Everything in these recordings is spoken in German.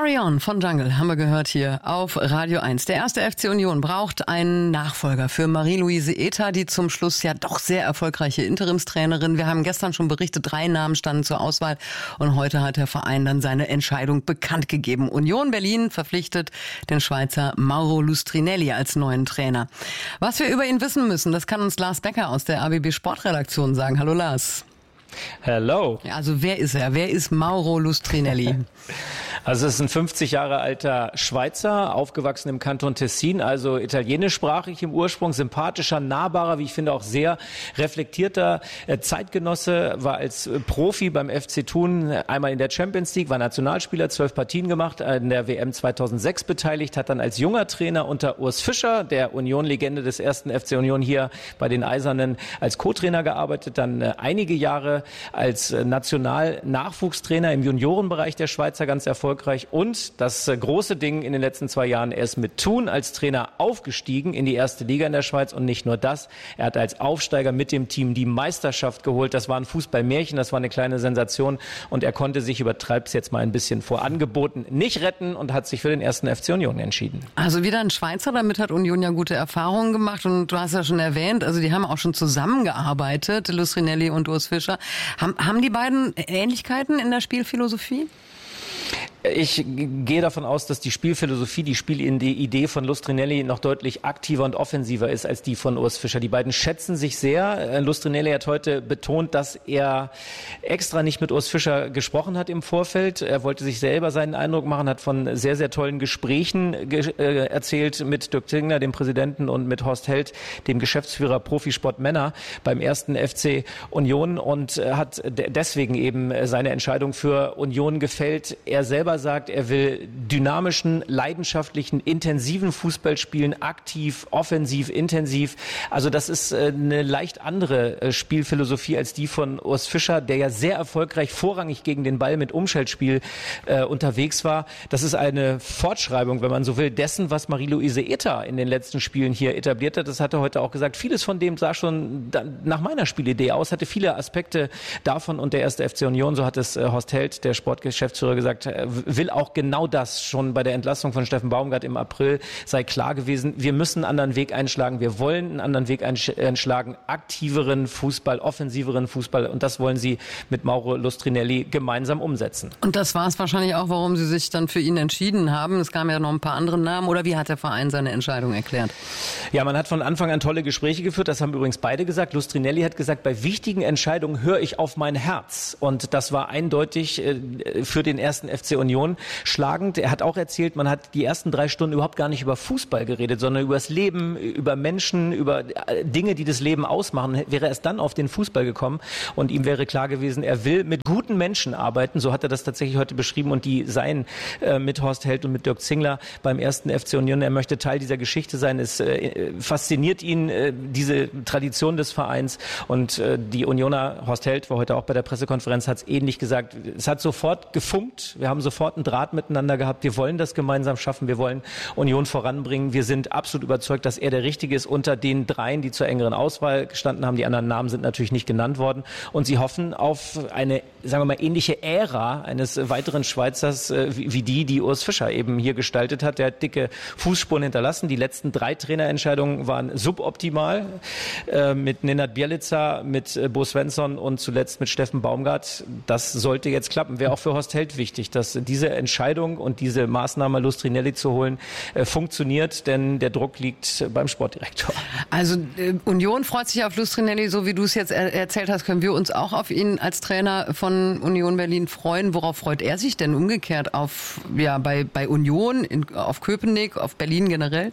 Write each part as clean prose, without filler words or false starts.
Carry On von Jungle haben wir gehört hier auf Radio 1. Der erste FC Union braucht einen Nachfolger für Marie-Louise Ether, die zum Schluss ja doch sehr erfolgreiche Interimstrainerin. Wir haben gestern schon berichtet, 3 Namen standen zur Auswahl und heute hat der Verein dann seine Entscheidung bekannt gegeben. Union Berlin verpflichtet den Schweizer Mauro Lustrinelli als neuen Trainer. Was wir über ihn wissen müssen, das kann uns Lars Becker aus der ABB Sportredaktion sagen. Hallo Lars. Hello. Ja, also wer ist er? Wer ist Mauro Lustrinelli? Also es ist ein 50 Jahre alter Schweizer, aufgewachsen im Kanton Tessin, also italienischsprachig im Ursprung, sympathischer, nahbarer, wie ich finde auch sehr reflektierter Zeitgenosse, war als Profi beim FC Thun einmal in der Champions League, war Nationalspieler, 12 Partien gemacht, in der WM 2006 beteiligt, hat dann als junger Trainer unter Urs Fischer, der Union-Legende des ersten FC Union hier bei den Eisernen, als Co-Trainer gearbeitet, dann einige Jahre als National-Nachwuchstrainer im Juniorenbereich der Schweizer, ganz erfolgreich. Und das große Ding in den letzten 2 Jahren, er ist mit Thun als Trainer aufgestiegen in die erste Liga in der Schweiz. Und nicht nur das, er hat als Aufsteiger mit dem Team die Meisterschaft geholt. Das war ein Fußballmärchen, das war eine kleine Sensation. Und er konnte sich, übertreibt es jetzt mal ein bisschen, vor Angeboten nicht retten und hat sich für den ersten FC Union entschieden. Also wieder ein Schweizer, damit hat Union ja gute Erfahrungen gemacht. Und du hast ja schon erwähnt, also die haben auch schon zusammengearbeitet, Lustrinelli und Urs Fischer. Haben die beiden Ähnlichkeiten in der Spielphilosophie? Ich gehe davon aus, dass die Spielphilosophie, die Spielidee von Lustrinelli noch deutlich aktiver und offensiver ist als die von Urs Fischer. Die beiden schätzen sich sehr. Lustrinelli hat heute betont, dass er extra nicht mit Urs Fischer gesprochen hat im Vorfeld. Er wollte sich selber seinen Eindruck machen, hat von sehr, sehr tollen Gesprächen erzählt mit Dirk Zingler, dem Präsidenten, und mit Horst Held, dem Geschäftsführer Profisport Männer beim ersten FC Union, und hat deswegen eben seine Entscheidung für Union gefällt. Er selber sagt, er will dynamischen, leidenschaftlichen, intensiven Fußball spielen, aktiv, offensiv, intensiv. Also das ist eine leicht andere Spielphilosophie als die von Urs Fischer, der ja sehr erfolgreich vorrangig gegen den Ball mit Umschaltspiel unterwegs war. Das ist eine Fortschreibung, wenn man so will, dessen, was Marie-Louise Ether in den letzten Spielen hier etabliert hat. Das hat er heute auch gesagt. Vieles von dem sah schon nach meiner Spielidee aus, hatte viele Aspekte davon, und der erste FC Union, so hat es Horst Held, der Sportgeschäftsführer, gesagt, will auch genau das. Schon bei der Entlassung von Steffen Baumgart im April sei klar gewesen, wir müssen einen anderen Weg einschlagen, wir wollen einen anderen Weg einschlagen, aktiveren Fußball, offensiveren Fußball, und das wollen sie mit Mauro Lustrinelli gemeinsam umsetzen. Und das war es wahrscheinlich auch, warum sie sich dann für ihn entschieden haben. Es kamen ja noch ein paar andere Namen, oder wie hat der Verein seine Entscheidung erklärt? Ja, man hat von Anfang an tolle Gespräche geführt, das haben übrigens beide gesagt. Lustrinelli hat gesagt, bei wichtigen Entscheidungen höre ich auf mein Herz, und das war eindeutig für den ersten FC Union schlagend. Er hat auch erzählt, man hat die ersten 3 Stunden überhaupt gar nicht über Fußball geredet, sondern über das Leben, über Menschen, über Dinge, die das Leben ausmachen. Wäre erst dann auf den Fußball gekommen, und ihm wäre klar gewesen, er will mit guten Menschen arbeiten. So hat er das tatsächlich heute beschrieben, und die seien mit Horst Held und mit Dirk Zingler beim ersten FC Union. Er möchte Teil dieser Geschichte sein. Es fasziniert ihn, diese Tradition des Vereins, und die Unioner, Horst Held war heute auch bei der Pressekonferenz, hat es ähnlich gesagt. Es hat sofort gefunkt. Wir haben sofort einen Draht miteinander gehabt. Wir wollen das gemeinsam schaffen. Wir wollen Union voranbringen. Wir sind absolut überzeugt, dass er der Richtige ist unter den 3, die zur engeren Auswahl gestanden haben. Die anderen Namen sind natürlich nicht genannt worden. Und sie hoffen auf eine, sagen wir mal, ähnliche Ära eines weiteren Schweizers wie die Urs Fischer eben hier gestaltet hat. Der hat dicke Fußspuren hinterlassen. Die letzten 3 Trainerentscheidungen waren suboptimal. Mit Nenad Bjelica, mit Bo Svensson und zuletzt mit Steffen Baumgart. Das sollte jetzt klappen. Wäre auch für Horst Held wichtig, dass diese Entscheidung und diese Maßnahme, Lustrinelli zu holen, funktioniert, denn der Druck liegt beim Sportdirektor. Also Union freut sich auf Lustrinelli, so wie du es jetzt erzählt hast, können wir uns auch auf ihn als Trainer von Union Berlin freuen. Worauf freut er sich denn umgekehrt bei Union, auf Köpenick, auf Berlin generell?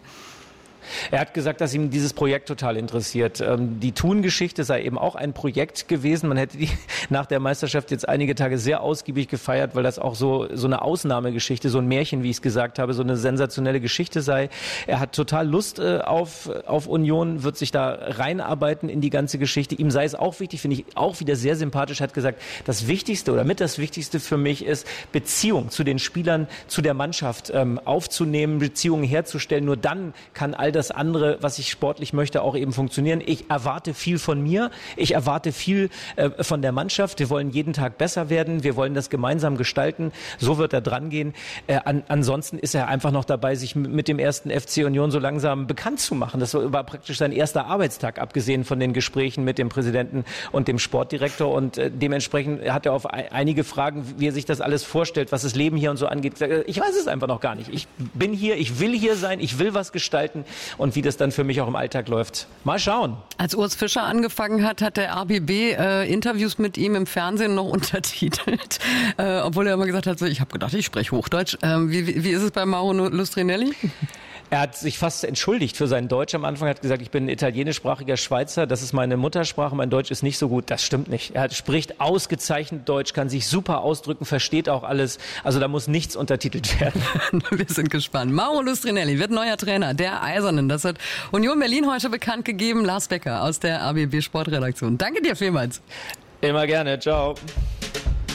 Er hat gesagt, dass ihm dieses Projekt total interessiert. Die Thun-Geschichte sei eben auch ein Projekt gewesen. Man hätte die nach der Meisterschaft jetzt einige Tage sehr ausgiebig gefeiert, weil das auch so eine Ausnahmegeschichte, so ein Märchen, wie ich es gesagt habe, so eine sensationelle Geschichte sei. Er hat total Lust auf Union, wird sich da reinarbeiten in die ganze Geschichte. Ihm sei es auch wichtig, finde ich auch wieder sehr sympathisch, hat gesagt, das Wichtigste oder mit das Wichtigste für mich ist, Beziehung zu den Spielern, zu der Mannschaft aufzunehmen, Beziehungen herzustellen. Nur dann kann all all das andere, was ich sportlich möchte, auch eben funktionieren. Ich erwarte viel von mir. Ich erwarte viel von der Mannschaft. Wir wollen jeden Tag besser werden. Wir wollen das gemeinsam gestalten. So wird er dran gehen. Ansonsten ist er einfach noch dabei, sich mit dem ersten FC Union so langsam bekannt zu machen. Das war praktisch sein erster Arbeitstag, abgesehen von den Gesprächen mit dem Präsidenten und dem Sportdirektor. Und dementsprechend hat er auf einige Fragen, wie er sich das alles vorstellt, was das Leben hier und so angeht, gesagt, ich weiß es einfach noch gar nicht. Ich bin hier, ich will hier sein, ich will was gestalten und wie das dann für mich auch im Alltag läuft. Mal schauen. Als Urs Fischer angefangen hat der RBB Interviews mit ihm im Fernsehen noch untertitelt, obwohl er immer gesagt hat, so, ich habe gedacht, ich spreche Hochdeutsch. Wie ist es bei Mauro Lustrinelli? Er hat sich fast entschuldigt für sein Deutsch. Am Anfang hat gesagt, ich bin ein italienischsprachiger Schweizer, das ist meine Muttersprache, mein Deutsch ist nicht so gut. Das stimmt nicht. Er spricht ausgezeichnet Deutsch, kann sich super ausdrücken, versteht auch alles. Also da muss nichts untertitelt werden. Wir sind gespannt. Mauro Lustrinelli wird neuer Trainer der Eisernen. Das hat Union Berlin heute bekannt gegeben. Lars Becker aus der RBB Sportredaktion. Danke dir vielmals. Immer gerne. Ciao.